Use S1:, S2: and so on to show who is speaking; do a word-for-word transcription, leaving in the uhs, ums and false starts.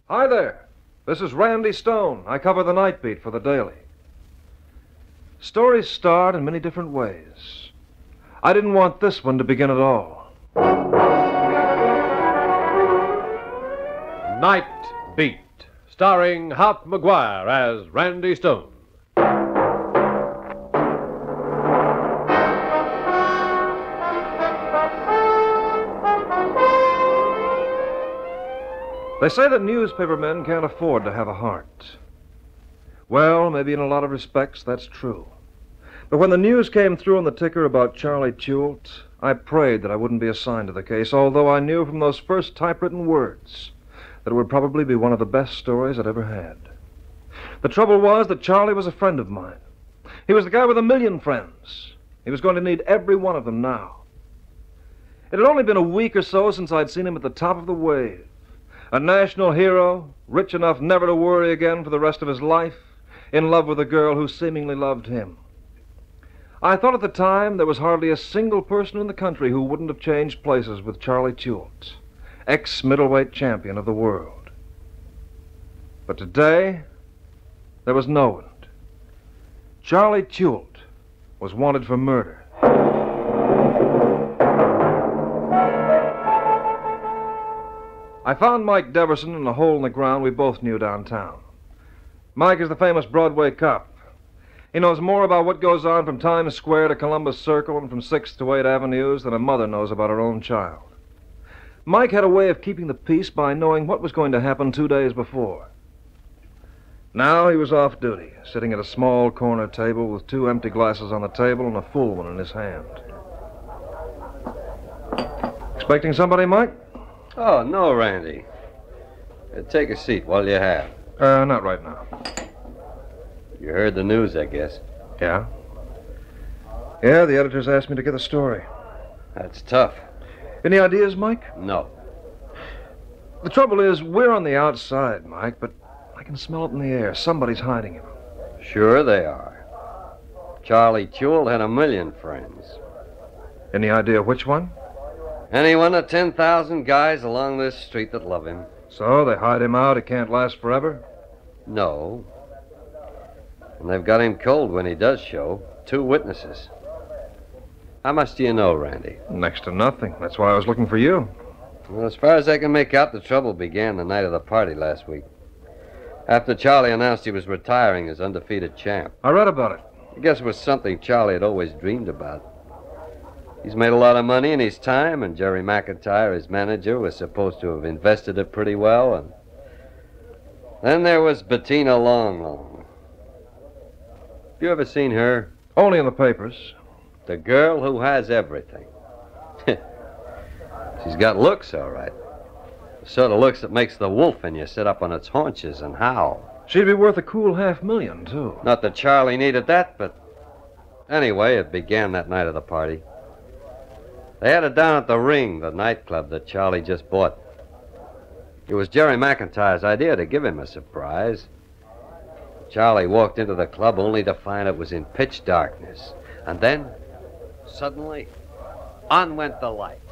S1: Hi there. This is Randy Stone. I cover the night beat for the Daily. Stories start in many different ways. I didn't want this one to begin at all.
S2: Night Beat, starring Hop McGuire as Randy Stone.
S1: They say that newspaper men can't afford to have a heart. Well, maybe in a lot of respects that's true. But when the news came through on the ticker about Charlie Chult, I prayed that I wouldn't be assigned to the case, although I knew from those first typewritten words that it would probably be one of the best stories I'd ever had. The trouble was that Charlie was a friend of mine. He was the guy with a million friends. He was going to need every one of them now. It had only been a week or so since I'd seen him at the top of the wave. A national hero, rich enough never to worry again for the rest of his life, in love with a girl who seemingly loved him. I thought at the time there was hardly a single person in the country who wouldn't have changed places with Charlie Chult, ex-middleweight champion of the world. But today, there was no one. Charlie Chult was wanted for murder. I found Mike Deverson in a hole in the ground we both knew downtown. Mike is the famous Broadway cop. He knows more about what goes on from Times Square to Columbus Circle and from sixth to eighth Avenues than a mother knows about her own child. Mike had a way of keeping the peace by knowing what was going to happen two days before. Now he was off duty, sitting at a small corner table with two empty glasses on the table and a full one in his hand. Expecting somebody, Mike?
S3: Oh, no, Randy. Uh, take a seat while you have.
S1: Uh, not right now.
S3: You heard the news, I guess.
S1: Yeah? Yeah, the editors asked me to get the story.
S3: That's tough.
S1: Any ideas, Mike?
S3: No.
S1: The trouble is, we're on the outside, Mike, but I can smell it in the air. Somebody's hiding him.
S3: Sure they are. Charlie Chult had a million friends.
S1: Any idea which one?
S3: Any one of ten thousand guys along this street that love him.
S1: So they hide him out. It can't last forever?
S3: No. And they've got him cold when he does show. Two witnesses. How much do you know, Randy?
S1: Next to nothing. That's why I was looking for you.
S3: Well, as far as I can make out, the trouble began the night of the party last week. After Charlie announced he was retiring as undefeated champ.
S1: I read about it.
S3: I guess it was something Charlie had always dreamed about. He's made a lot of money in his time, and Jerry McIntyre, his manager, was supposed to have invested it pretty well. And then there was Bettina Long Long. Have you ever seen her?
S1: Only in the papers.
S3: The girl who has everything. She's got looks, all right. The sort of looks that makes the wolf in you sit up on its haunches and howl.
S1: She'd be worth a cool half million, too.
S3: Not that Charlie needed that, but anyway, it began that night of the party. They had it down at the Ring, the nightclub that Charlie just bought. It was Jerry McIntyre's idea to give him a surprise. Charlie walked into the club only to find it was in pitch darkness. And then, suddenly, on went the lights.